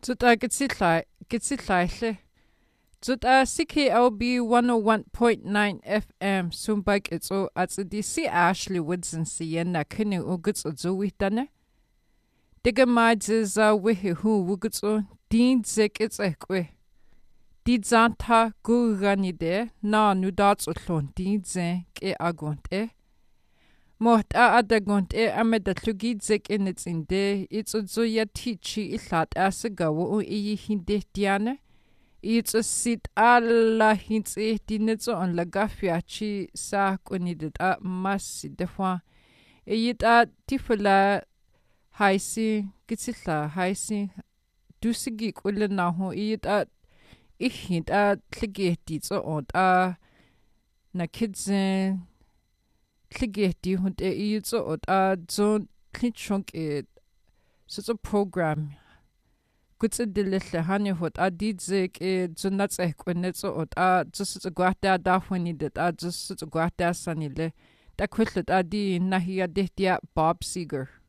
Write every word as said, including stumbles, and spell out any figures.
Tuta gitsi gitsi llaile. Tuta C K L B one oh one point nine F M Sumbak itso at the C Ashley Woodson Sienna kene uguts uzuwitane. Diga majiza wihi hu wugutsu din zik it's ekwe. Didzanta guganide na nudats utlon didze ke agonte. Moht a adagonte amedatlugid zik in its inde, it's uzuya tichi islat asigawo iyi hinde diane. It's a sit alla hints e dinetso on la gafiachi sa kunidit a massi defwa. Eyit a tifula haisi gitsilla haisi dusigik ulanaho eyit a ihint a tligeti so on a na kidzen tligeti hunt e eyit so on a zon klitchunk it so it's a program. Guts a delille honey hot a didzik e zunats ek unetso ot a just a guata da funidit a just a guata sanile. Da quitlet a di nahia dehtia Bob Seeger.